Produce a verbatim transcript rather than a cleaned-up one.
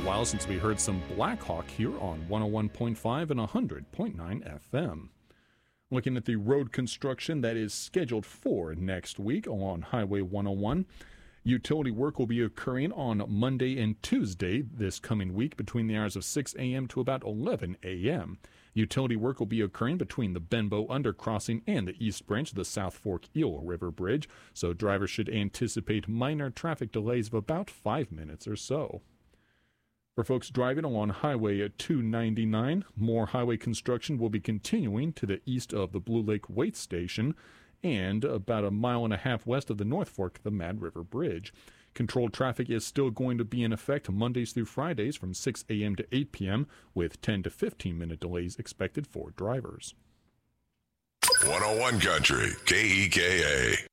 while since we heard some Black Hawk here on one oh one point five and one hundred point nine F M. Looking at the road construction that is scheduled for next week along Highway one oh one. Utility work will be occurring on Monday and Tuesday this coming week between the hours of six a.m. to about eleven a.m. Utility work will be occurring between the Benbow Undercrossing and the East Branch of the South Fork Eel River Bridge, so drivers should anticipate minor traffic delays of about five minutes or so. For folks driving along Highway two ninety-nine, more highway construction will be continuing to the east of the Blue Lake Waite Station and about a mile and a half west of the North Fork of the Mad River Bridge. Controlled traffic is still going to be in effect Mondays through Fridays from six a.m. to eight p.m. with ten to fifteen minute delays expected for drivers. one oh one Country, K E K A.